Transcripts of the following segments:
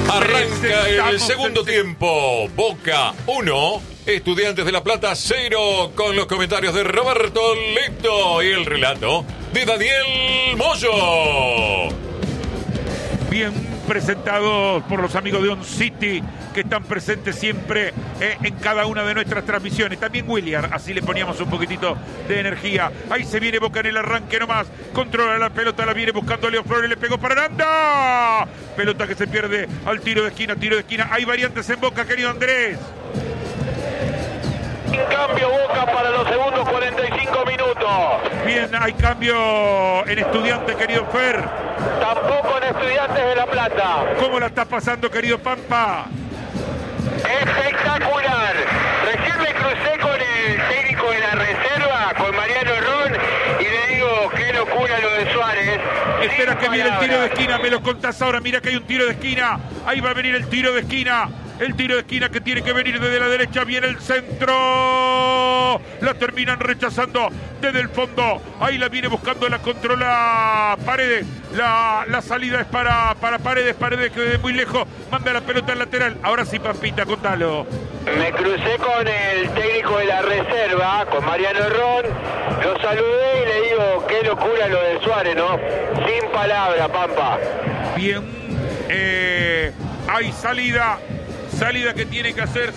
Arranca el segundo tiempo. Boca 1, Estudiantes de La Plata 0, con los comentarios de Roberto Lipto y el relato de Daniel Moyo. Bien presentados por los amigos de On City, que están presentes siempre en cada una de nuestras transmisiones. También William, así le poníamos un poquitito de energía. Ahí se viene Boca en el arranque nomás. Controla la pelota, la viene buscando Leo Flores, le pegó para Aranda. Pelota que se pierde al tiro de esquina, tiro de esquina. Hay variantes en Boca, querido Andrés. Cambio Boca para los segundos 45 minutos. Bien, hay cambio en Estudiantes, querido Fer. Tampoco en Estudiantes de La Plata. ¿Cómo la está pasando, querido Pampa? Espectacular. Recién me crucé con el técnico de la reserva, con Mariano Ron, y le digo, qué locura lo de Suárez. Espera que viene el tiro de esquina, me lo contás ahora. Mira que hay un tiro de esquina. Ahí va a venir el tiro de esquina. El tiro de esquina que tiene que venir desde la derecha. Viene el centro. La terminan rechazando desde el fondo. Ahí la viene buscando, la controla Paredes. La salida es para Paredes. Paredes que de muy lejos manda la pelota al lateral. Ahora sí, Pampita, contalo. Me crucé con el técnico de la reserva, con Mariano Ron. Lo saludé y le digo, qué locura lo de Suárez, ¿no? Sin palabra, Pampa. Bien. Hay salida. Salida que tiene que hacer,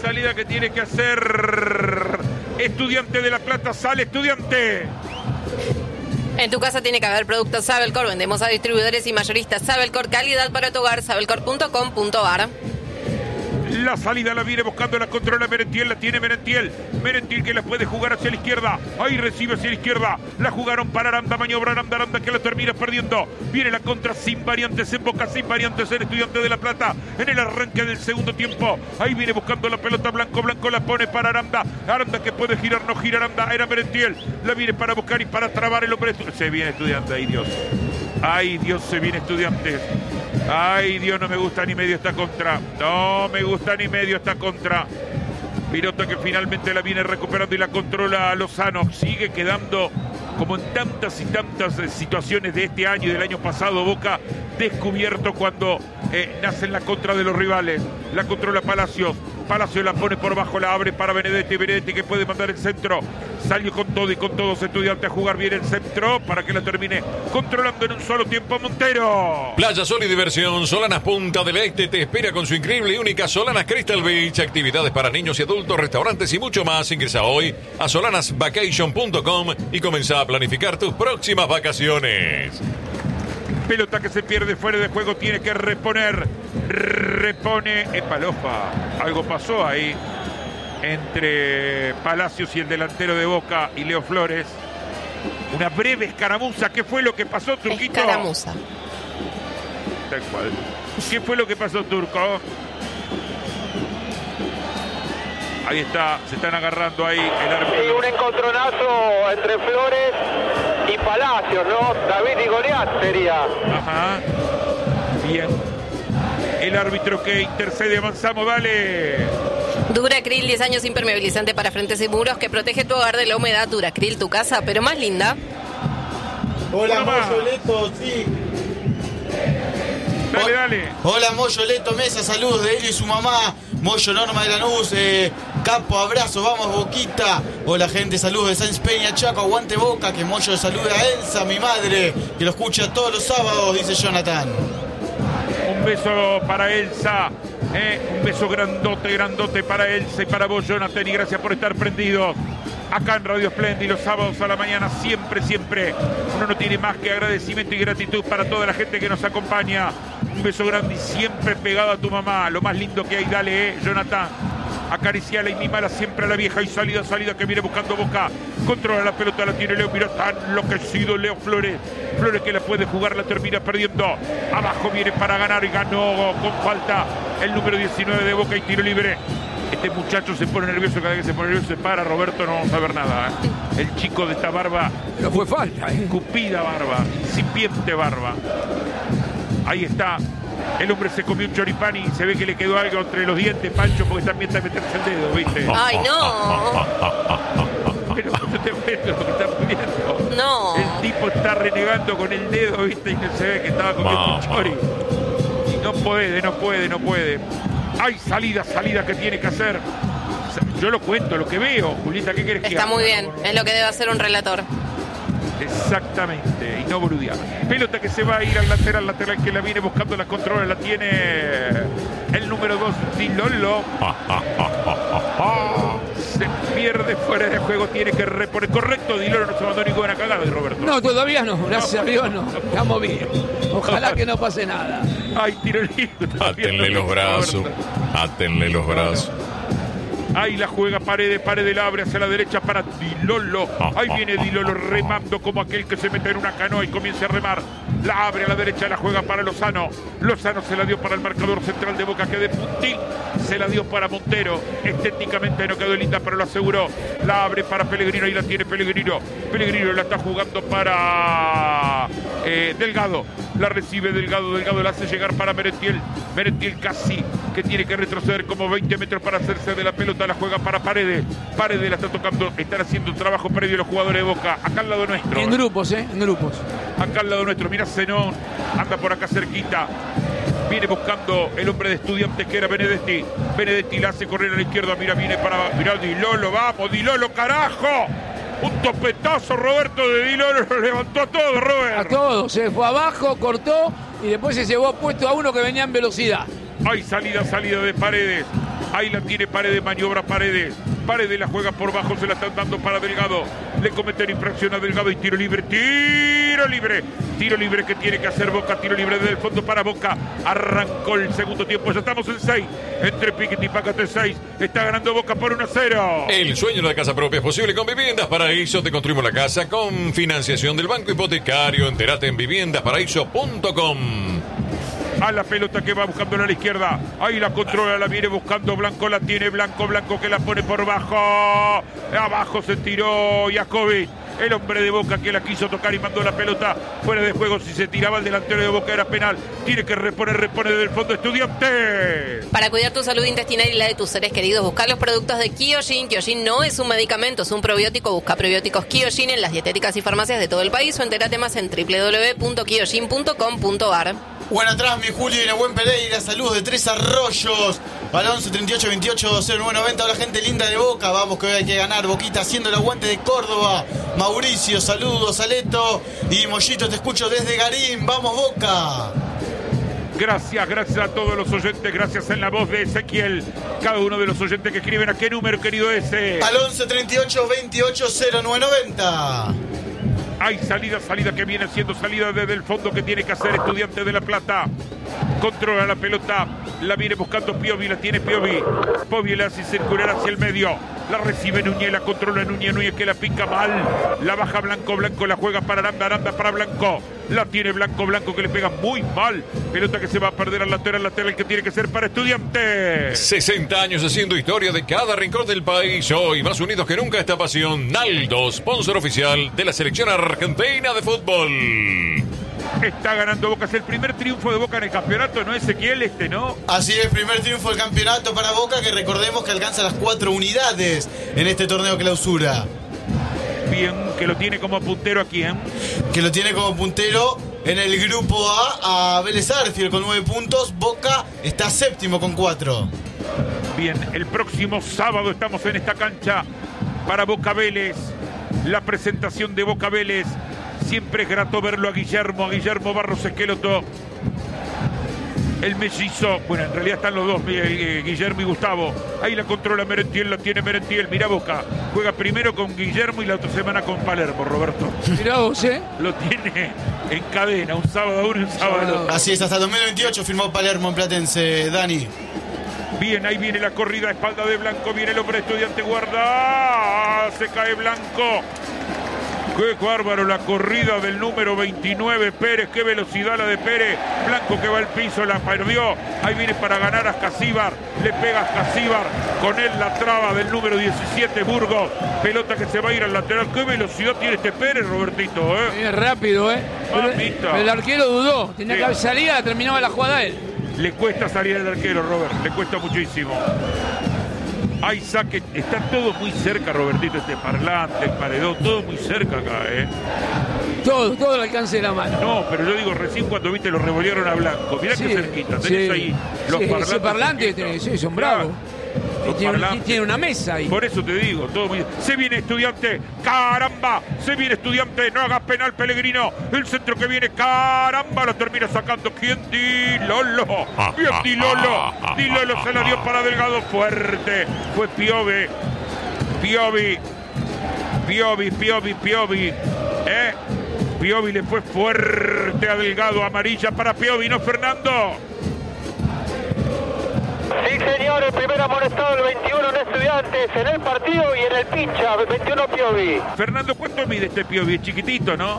Estudiante de La Plata, sale Estudiante. En tu casa tiene que haber productos Sabelcor. Vendemos a distribuidores y mayoristas Sabelcor, calidad para tu hogar, sabelcor.com.ar. La salida la viene buscando, la controla Merentiel, la tiene Merentiel. Merentiel que la puede jugar hacia la izquierda. Ahí recibe hacia la izquierda. La jugaron para Aranda, maniobra Aranda que la termina perdiendo. Viene la contra sin variantes en Boca, sin variantes en Estudiante de La Plata. En el arranque del segundo tiempo. Ahí viene buscando la pelota Blanco la pone para Aranda. Aranda que puede girar, no gira Aranda. Era Merentiel. La viene para buscar y para trabar el hombre. Se viene Estudiante, ay Dios. Ay Dios, se viene Estudiantes. Ay Dios, no me gusta ni medio esta contra. No me gusta ni medio esta contra. Pilota que finalmente la viene recuperando y la controla Lozano. Sigue quedando, como en tantas y tantas situaciones de este año y del año pasado, Boca descubierto cuando nace en la contra de los rivales. La controla Palacios. Palacio la pone por bajo, la abre para Benedetti. Benedetti que puede mandar el centro. Salió con todo y con todos Estudiantes a jugar bien el centro para que la termine controlando en un solo tiempo Montero. Playa, sol y diversión. Solanas Punta del Este te espera con su increíble y única Solanas Crystal Beach. Actividades para niños y adultos, restaurantes y mucho más. Ingresa hoy a solanasvacation.com y comenzá a planificar tus próximas vacaciones. Pelota que se pierde fuera de juego, tiene que reponer. Repone Epalofa. Algo pasó ahí entre Palacios y el delantero de Boca y Leo Flores. Una breve escaramuza. ¿Qué fue lo que pasó, Turquito? Escaramuza. Tal cual. ¿Qué fue lo que pasó, Turco? Ahí está, se están agarrando ahí el árbitro. Y un encontronazo entre Flores y Palacios, ¿no? David y Goliat sería. Ajá. Bien. El árbitro que intercede, avanzamos, dale. Duracril, 10 años impermeabilizante para frentes y muros que protege tu hogar de la humedad. Duracril, tu casa, pero más linda. Hola, Moyo Leto, sí. Dale, dale. Hola, Moyo Leto Mesa, saludos de él y su mamá. Moyo Norma de Lanús, Campo, abrazo, vamos Boquita. Hola gente, saludos de Sáenz Peña, Chaco, aguante Boca. Que Moyo salude a Elsa, mi madre, que lo escucha todos los sábados, dice Jonathan. Un beso para Elsa, un beso grandote para Elsa y para vos, Jonathan, y gracias por estar prendidos acá en Radio Splendid los sábados a la mañana, siempre. Uno no tiene más que agradecimiento y gratitud para toda la gente que nos acompaña. Un beso grande y siempre pegado a tu mamá, lo más lindo que hay, dale, Jonathan. Acariciala y mimala siempre a la vieja. Y salida que viene buscando Boca. Controla la pelota, la tiene Leo. Mira, está enloquecido Leo Flores. Flores que la puede jugar, la termina perdiendo. Abajo viene para ganar y ganó con falta el número 19 de Boca y tiro libre. Este muchacho se pone nervioso, cada vez que se pone nervioso se para. Roberto, no vamos a ver nada. El chico de esta barba. No fue falta, Escupida barba, incipiente barba. Ahí está. El hombre se comió un choripán y se ve que le quedó algo entre los dientes, Pancho, porque también está meterse el dedo, ¿viste? ¡Ay, no! Pero no te muestro lo que está poniendo. No. El tipo está renegando con el dedo, ¿viste? Y no se ve que estaba comiendo un chori. Y no No puede. Hay salida que tiene que hacer. Yo lo cuento, lo que veo. Julieta, ¿qué querés que haga? Está muy bien, es lo que debe hacer un relator. Exactamente, y no boludear. Pelota que se va a ir al lateral que la viene buscando, la controla, la tiene el número 2, Di Lolo. Se pierde fuera de juego, tiene que reponer. Correcto, Di Lolo no se mandó ninguna cagada de Roberto. No, todavía no, gracias a Dios no. Estamos bien. Ojalá que no pase nada. Ay, tiro libre. Átenle los brazos. Ahí la juega Paredes la abre hacia la derecha para Di Lolo. Ahí viene Di Lolo remando como aquel que se mete en una canoa y comienza a remar. La abre a la derecha, la juega para Lozano. Lozano se la dio para el marcador central de Boca, que de puntín se la dio para Montero. Estéticamente no quedó linda, pero lo aseguró. La abre para Pellegrino, ahí la tiene Pellegrino. Pellegrino la está jugando para Delgado. La recibe Delgado la hace llegar para Merentiel. Merentiel casi que tiene que retroceder como 20 metros para hacerse de la pelota. La juega para Paredes. Paredes la está tocando. Están haciendo un trabajo previo los jugadores de Boca. Acá al lado nuestro. En grupos. Acá al lado nuestro. Mira Zenón. Anda por acá cerquita. Viene buscando el hombre de Estudiantes que era Benedetti. Benedetti la hace correr a la izquierda. Mira Di Lolo. Vamos, Di Lolo, carajo. Un topetazo, Roberto, de Di Lolo. Lo levantó a todo, Robert. A todos. Se fue abajo, cortó y después se llevó puesto a uno que venía en velocidad. Hay salida de Paredes. Ahí la tiene Paredes, maniobra Paredes. Paredes la juega por bajo, se la están dando para Delgado. Le cometen infracción a Delgado y tiro libre. Tiro libre que tiene que hacer Boca. Tiro libre desde el fondo para Boca. Arrancó el segundo tiempo. Ya estamos en 6. Entre Piquete y Pácate 6. Está ganando Boca por 1-0. El sueño de la casa propia es posible con Viviendas Paraíso. Te construimos la casa con financiación del Banco Hipotecario. Entérate en viviendasparaíso.com. A la pelota que va buscando a la izquierda. Ahí la controla, la viene buscando Blanco, la tiene Blanco que la pone por bajo. Abajo se tiró Jacobi, el hombre de Boca que la quiso tocar y mandó la pelota fuera de juego. Si se tiraba el delantero de Boca era penal. Tiene que repone desde el fondo Estudiantes. Para cuidar tu salud intestinal y la de tus seres queridos, busca los productos de Kyojin. Kyojin no es un medicamento, es un probiótico. Busca probióticos Kyojin en las dietéticas y farmacias de todo el país o entérate más en www.kyojin.com.ar. Buena atrás, mi Julio y Nahuen Pereira. Saludos de Tres Arroyos. Al 11 38 28 0990. Hola, gente linda de Boca. Vamos, que hoy hay que ganar. Boquita haciendo el aguante de Córdoba. Mauricio, saludos. Aleto y Mollito, te escucho desde Garín. Vamos, Boca. Gracias a todos los oyentes. Gracias en la voz de Ezequiel. Cada uno de los oyentes que escriben. ¿A qué número, querido ese? Al 11 38 28 0990. Hay salida que viene siendo salida desde el fondo que tiene que hacer Estudiantes de La Plata. Controla la pelota, la viene buscando Piovi, la tiene Piovi. Piovi la hace circular hacia el medio. La recibe Núñez, la controla Núñez que la pica mal. La baja Blanco la juega para Aranda para Blanco. La tiene Blanco que le pega muy mal. Pelota que se va a perder al lateral que tiene que ser para Estudiantes. 60 años haciendo historia de cada rincón del país. Hoy más unidos que nunca esta pasión. Naldo, sponsor oficial de la selección argentina de fútbol. Está ganando Boca, es el primer triunfo de Boca en el campeonato, ¿no, Ezequiel? ¿No? Así es, primer triunfo del campeonato para Boca, que recordemos que alcanza las 4 unidades en este torneo clausura. Bien, que lo tiene como puntero ¿a quién? Que lo tiene como puntero en el grupo A Vélez Sarsfield con 9 puntos. Boca está séptimo con 4. Bien, el próximo sábado estamos en esta cancha para Boca Vélez. La presentación de Boca Vélez. Siempre es grato verlo a Guillermo Barros Esqueloto. El mellizo, bueno, en realidad están los dos, Guillermo y Gustavo. Ahí la controla Merentiel, la tiene Merentiel. Mirá Boca, juega primero con Guillermo y la otra semana con Palermo, Roberto. Mirá vos, Lo tiene en cadena, un sábado uno y un sábado otro. Así es, hasta 2028 firmó Palermo en Platense, Dani. Bien, ahí viene la corrida a espalda de Blanco, viene el hombre Estudiante, guarda, se cae Blanco. Qué bárbaro la corrida del número 29, Pérez. Qué velocidad la de Pérez. Blanco que va al piso, la perdió. Ahí viene para ganar a Ascasíbar. Le pega a Ascasíbar. Con él la traba del número 17, Burgos. Pelota que se va a ir al lateral. Qué velocidad tiene este Pérez, Robertito. Es rápido, Pero el arquero dudó. Tenía que salir, terminaba la jugada él. Le cuesta salir el arquero, Robert. Le cuesta muchísimo. Hay saque, está todo muy cerca, Robertito, este parlante, el paredón, todo muy cerca acá, Todo al alcance de la mano. No, pero yo digo, recién cuando viste lo revolearon a Blanco, mirá Sí, que cerquita, tenés ahí los parlantes. Ese parlante, sí, son bravos. Tiene una mesa ahí. Por eso te digo, todo muy... Se viene Estudiante, caramba, se viene Estudiante, no hagas penal Pellegrino, el centro que viene, caramba, lo termina sacando, ¿quién? Di Lolo, bien Di Lolo se la dio para Delgado, fuerte, fue Piovi, Piovi le fue fuerte a Delgado, amarilla para Piovi, ¿no, Fernando? Sí, señor, el primer amonestado, el 21 en Estudiantes, en el partido y en el pincha, el 21 Piovi. Fernando, ¿cuánto mide este Piovi? Es chiquitito, ¿no?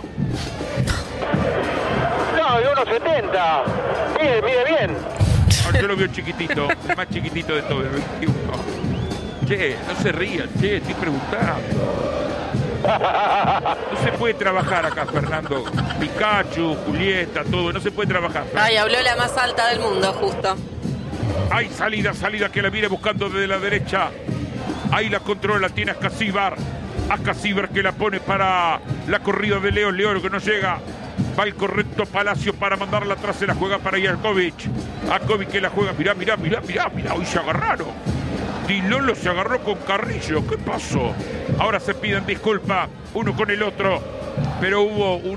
No, de 1.70. Mide bien. Yo lo veo chiquitito, el más chiquitito de todo, el 21. Che, no se rían, che, estoy preguntando. No se puede trabajar acá, Fernando. Pikachu, Julieta, todo, no se puede trabajar. Ay, habló la más alta del mundo, justo. Hay salida que la viene buscando desde la derecha. Ahí la controla, tiene a Acasíbar que la pone para la corrida de León que no llega. Va el correcto Palacio para mandarla atrás, se la juega para Yarkovic. Akovic que la juega, mirá, hoy se agarraron. Di Lolo se agarró con Carrillo, ¿qué pasó? Ahora se piden disculpas uno con el otro, pero hubo un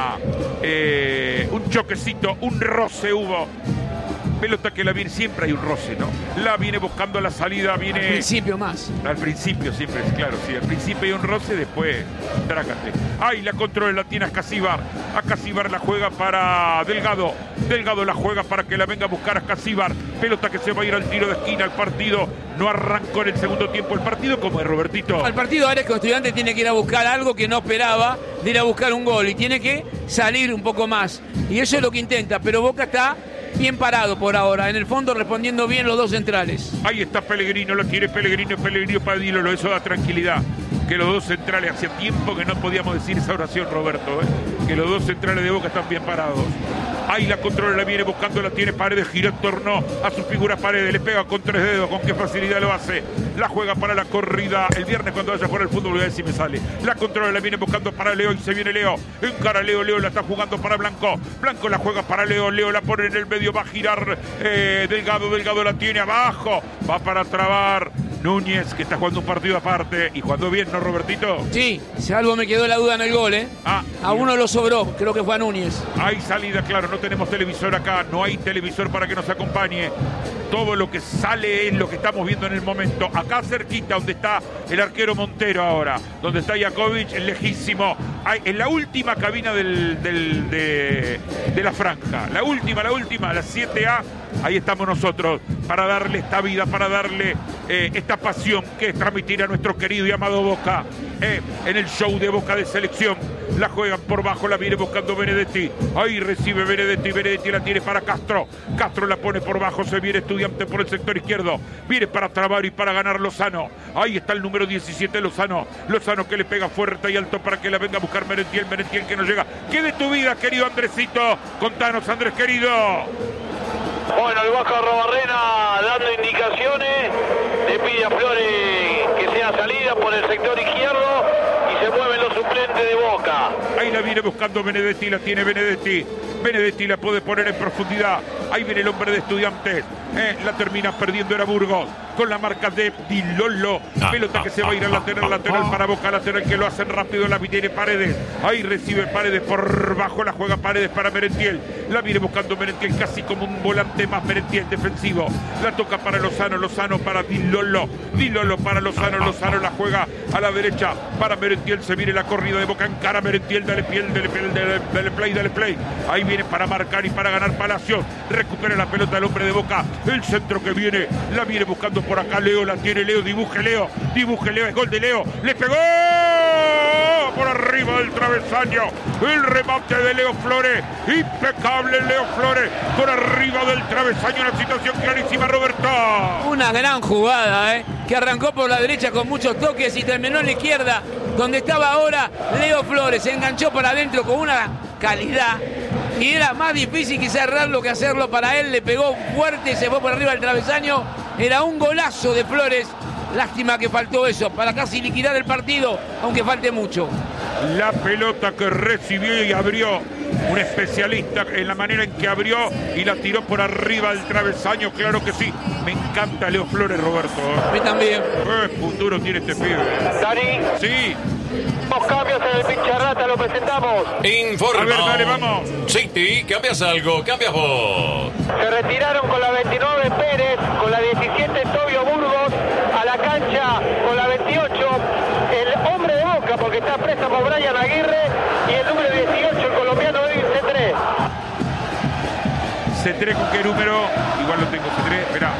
choquecito, un roce hubo. Pelota que la viene, siempre hay un roce, ¿no? La viene buscando la salida, viene... Al principio más. Al principio siempre, claro, sí. Al principio hay un roce, después trácate. Ahí la controla, la tiene Acasíbar. Acasíbar la juega para Delgado. Delgado la juega para que la venga a buscar Acasíbar. Pelota que se va a ir al tiro de esquina. El partido no arrancó en el segundo tiempo. El partido, ¿cómo es, Robertito? El partido ahora es que Estudiantes tiene que ir a buscar algo que no esperaba, de ir a buscar un gol. Y tiene que salir un poco más. Y eso es lo que intenta. Pero Boca está bien parado por ahora, en el fondo respondiendo bien los dos centrales. Ahí está Pellegrino, lo quiere Pellegrino para Di Lolo, eso da tranquilidad. Que los dos centrales, hacía tiempo que no podíamos decir esa oración, Roberto, que los dos centrales de Boca están bien parados. Ahí la controla, la viene buscando, la tiene Paredes, gira en torno a su figura Paredes, le pega con 3 dedos, con qué facilidad lo hace. La juega para la corrida, el viernes cuando vaya a jugar el fútbol, voy a ver si me sale. La controla, la viene buscando para Leo y se viene Leo. Encara Leo la está jugando para Blanco. Blanco la juega para Leo la pone en el medio, va a girar Delgado la tiene abajo, va para trabar Núñez, que está jugando un partido aparte y jugando bien, ¿no, Robertito? Sí, salvo me quedó la duda en el gol, a uno lo sobró, creo que fue a Núñez. Hay salida, claro, no tenemos televisor acá, no hay televisor para que nos acompañe. Todo lo que sale es lo que estamos viendo en el momento. Acá cerquita, donde está el arquero Montero ahora, donde está Yakovic, lejísimo. En la última cabina de la franja. La última, la 7A. Ahí estamos nosotros para darle esta vida, para darle esta pasión que es transmitir a nuestro querido y amado Boca en el show de Boca de Selección. La juegan por bajo, la viene buscando Benedetti. Ahí recibe Benedetti la tiene para Castro. Castro la pone por bajo, se viene Estudiante por el sector izquierdo. Viene para trabar y para ganar Lozano. Ahí está el número 17, Lozano. Lozano que le pega fuerte y alto para que la venga a buscar Merentiel que no llega. ¿Qué de tu vida, querido Andresito? Contanos, Andrés, querido. Bueno, el Vasco Arrobarrena dando indicaciones, le pide a Flores que sea salida por el sector izquierdo y se mueven los suplentes de Boca. Ahí la viene buscando Benedetti, la tiene Benedetti. Benedetti la puede poner en profundidad. Ahí viene el hombre de Estudiantes. La termina perdiendo, era Burgos. Con la marca de Di Lolo. Pelota que se va a ir al lateral para Boca. Lateral que lo hacen rápido. La tiene Paredes. Ahí recibe Paredes por bajo. La juega Paredes para Merentiel. La viene buscando Merentiel casi como un volante más. Merentiel defensivo. La toca para Lozano. Lozano para Di Lolo. Di Lolo para Lozano. Lozano la juega a la derecha para Merentiel. Se viene la corrida de Boca. Encara Merentiel. Dale play. Ahí viene para marcar y para ganar Palacio. Recupera la pelota el hombre de Boca. El centro que viene. La viene buscando por acá Leo. La tiene Leo. Dibuje Leo. Es gol de Leo. Le pegó por arriba del travesaño. El remate de Leo Flores. Impecable Leo Flores. Por arriba del travesaño. Una situación clarísima, Roberto. Una gran jugada, que arrancó por la derecha con muchos toques y terminó en la izquierda, donde estaba ahora Leo Flores. Se enganchó para adentro con una calidad. Y era más difícil que cerrarlo que hacerlo para él. Le pegó fuerte y se fue por arriba del travesaño. Era un golazo de Flores Lástima que faltó eso, para casi liquidar el partido, aunque falte mucho. La pelota que recibió y abrió un especialista en la manera en que abrió y la tiró por arriba del travesaño, claro que sí. Me encanta Leo Flores, Roberto. A mí también. Qué futuro tiene este pibe. Dani, Sí. dos cambios en el Pincharrata, lo presentamos. Informa. A ver, dale, vamos. City, cambias algo, cambias vos. Se retiraron con la 29 Pérez, con la 17 Tobio Burgos, a la cancha con la 28 el hombre de Boca, porque está préstamo Brian Aguirre, y el número 18 el colombiano Edwin C3. C3 con qué número, igual lo tengo C3, espera.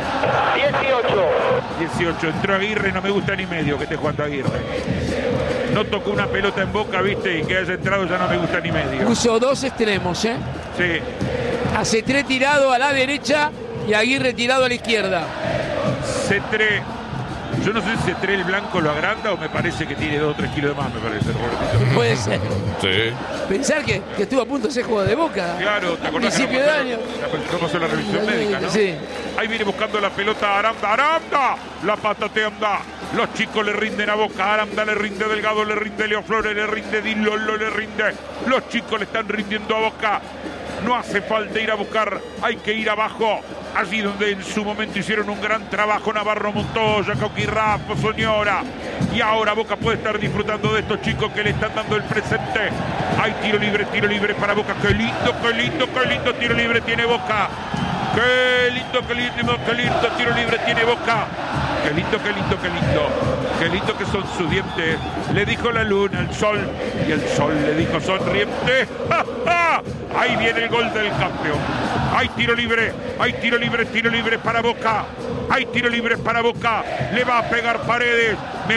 18, entró Aguirre, no me gusta ni medio que esté jugando Aguirre. No tocó una pelota en Boca, viste, y que haya entrado ya no me gusta ni medio. Puso dos extremos, Sí, A C3 tirado a la derecha y Aguirre tirado a la izquierda. C3. Yo no sé si C3 el blanco lo agranda o me parece que tiene 2 o 3 kilos de más, me parece, Robertito. Puede ser. Sí. Pensar que estuvo a punto de ser juego de Boca. Claro, ¿te acordás Principio de año? ¿Cómo pasó la revisión médica, no? Sí. Ahí viene buscando la pelota Aranda. ¡Aranda! La patate anda. Los chicos le rinden a Boca. Aranda le rinde, Delgado le rinde, Leo Flores le rinde, Di Lolo le rinde. Los chicos le están rindiendo a Boca. No hace falta ir a buscar, hay que ir abajo. Allí donde en su momento hicieron un gran trabajo Navarro Montoya, Coquirrafo, Soñora. Y ahora Boca puede estar disfrutando de estos chicos que le están dando el presente. Hay tiro libre para Boca. Qué lindo tiro libre tiene Boca. Qué lindo tiro libre tiene Boca. Qué lindo que son sus dientes. Le dijo la luna al sol y el sol le dijo sonriente. ¡Ja, ja! Ahí viene el gol del campeón. Hay tiro libre para Boca. Hay tiro libre para Boca. Le va a pegar Paredes. Me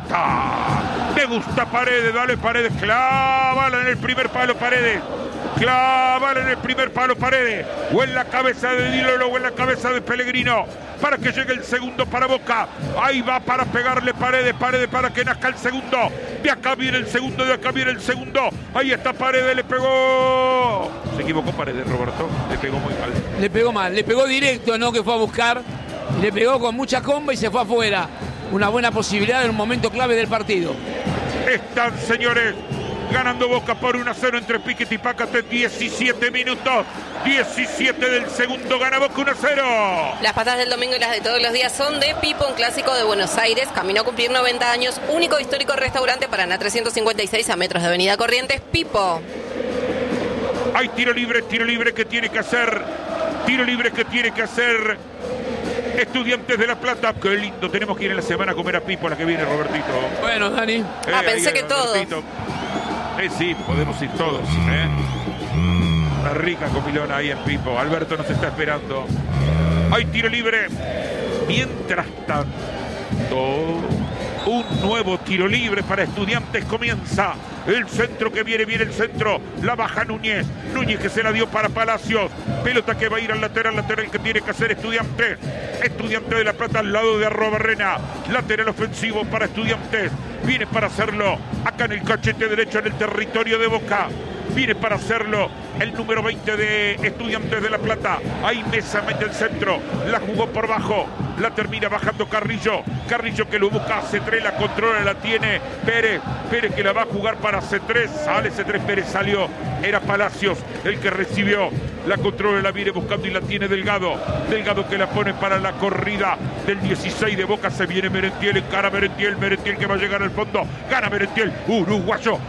gusta Paredes. Dale Paredes. Clávala en el primer palo Paredes. Clávala en el primer palo Paredes. O en la cabeza de Di Lolo o en la cabeza de Pellegrino. Para que llegue el segundo para Boca. Ahí va para pegarle Paredes para que nazca el segundo. De acá viene el segundo. Ahí está Paredes, le pegó. Se equivocó Paredes, Roberto. Le pegó muy mal. Le pegó directo, no que fue a buscar. Le pegó con mucha comba y se fue afuera. Una buena posibilidad en un momento clave del partido. Están, señores, ganando Boca por 1-0 entre Piquet y Pácate. 17 minutos. 17 del segundo, gana Boca 1-0. Las patas del domingo y las de todos los días son de Pipo, un clásico de Buenos Aires. Camino a cumplir 90 años. Único histórico restaurante Paraná 356 a metros de Avenida Corrientes. Pipo. Hay tiro libre que tiene que hacer. Estudiantes de La Plata. Qué lindo. Tenemos que ir en la semana a comer a Pipo la que viene, Robertito. Bueno, Dani. Pensé que todos. Sí, podemos ir todos. Una rica comilona ahí en Pipo. Alberto nos está esperando. Hay tiro libre. Mientras tanto, un nuevo tiro libre para Estudiantes comienza. El centro que viene el centro. La baja Núñez que se la dio para Palacios. Pelota que va a ir al lateral que tiene que hacer Estudiantes de La Plata al lado de Arrobarrena. Lateral ofensivo para Estudiantes. Viene para hacerlo acá en el cachete derecho en el territorio de Boca. Viene para hacerlo el número 20 de Estudiantes de La Plata. Ahí Mesa mete el centro. La jugó por bajo. La termina bajando Carrillo. Carrillo que lo busca. C3 la controla, la tiene Pérez. Pérez que la va a jugar para C3. Sale C3, Pérez salió. Era Palacios el que recibió. La controla, la viene buscando y la tiene Delgado. Delgado que la pone para la corrida del 16 de Boca. Se viene Merentiel, encara Merentiel que va a llegar al fondo. Gana Merentiel. Uruguayo.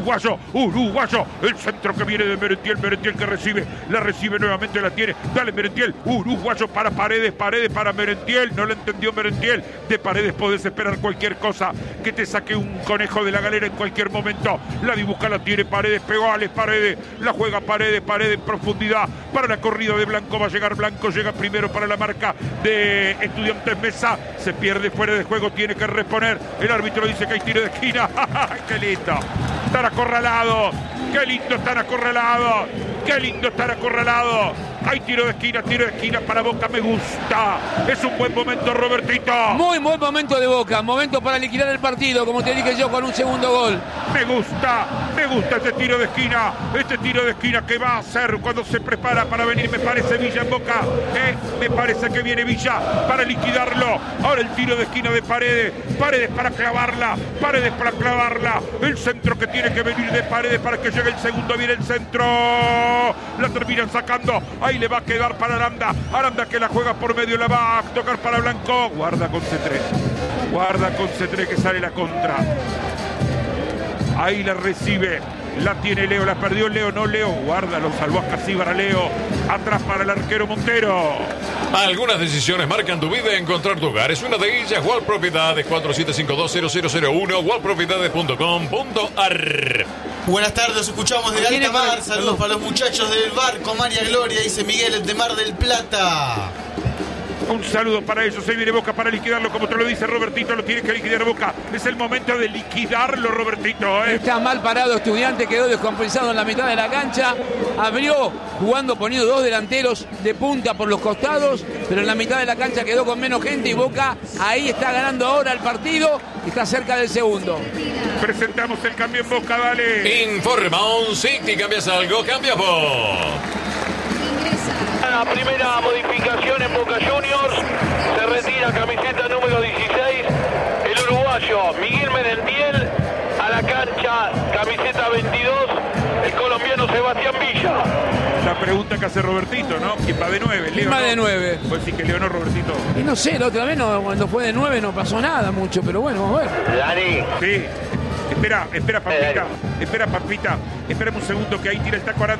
El centro que viene de Merentiel que recibe. La recibe nuevamente, la tiene. Dale Merentiel. Uruguayo para Paredes para Merentiel. No lo entendió Merentiel. De Paredes podés esperar cualquier cosa. Que te saque un conejo de la galera en cualquier momento. La dibuja, la tiene Paredes. Pegó Alex Paredes. La juega Paredes en profundidad. Para la corrida de Blanco va a llegar Blanco. Llega primero para la marca de Estudiantes Mesa. Se pierde fuera de juego. Tiene que reponer. El árbitro dice que hay tiro de esquina. ¡Qué lindo! Están acorralados. ¡Qué lindo estar acorralados! Hay tiro de esquina para Boca, me gusta. Es un buen momento, Robertito. Muy buen momento de Boca, momento para liquidar el partido, como te dije yo, con un segundo gol. Me gusta este tiro de esquina que va a hacer cuando se prepara para venir, me parece Villa en Boca, me parece que viene Villa para liquidarlo. Ahora el tiro de esquina de Paredes para clavarla, el centro que tiene que venir de Paredes para que llegue el segundo, viene el centro, la terminan sacando, ahí le va a quedar para Aranda que la juega por medio, la va a tocar para Blanco, guarda con C3 que sale la contra. Ahí la recibe, la tiene Leo, la perdió Leo, no Leo, guarda, lo salvó a Casíbar, Leo, atrás para el arquero Montero. Algunas decisiones marcan tu vida y encontrar tu hogar. Es una de ellas, Wall Propiedades, 4752-0001, wallpropiedades.com.ar. Buenas tardes, escuchamos de Alta Mar. Saludos para los muchachos del barco María Gloria, dice Miguel de Mar del Plata. Un saludo para ellos, ahí viene Boca para liquidarlo, como te lo dice Robertito, lo tiene que liquidar Boca. Es el momento de liquidarlo, Robertito. Está mal parado Estudiante, quedó descompensado en la mitad de la cancha. Abrió jugando, poniendo dos delanteros de punta por los costados, pero en la mitad de la cancha quedó con menos gente y Boca ahí está ganando ahora el partido y está cerca del segundo. Presentamos el cambio en Boca, dale. Informa On City, cambias algo, cambias vos. La primera modificación en Boca Juniors, se retira camiseta número 16, el uruguayo Miguel Merentiel, a la cancha camiseta 22, el colombiano Sebastián Villa. La pregunta que hace Robertito, ¿no? ¿Quién va de 9? ¿Quién va de 9? Pues sí que Leo no, Robertito. Y no sé, la otra vez cuando fue de 9 no pasó nada mucho, pero bueno, vamos a ver. Dani. Sí. Espera, Papita. Espera un segundo que ahí tira el taco Aranda.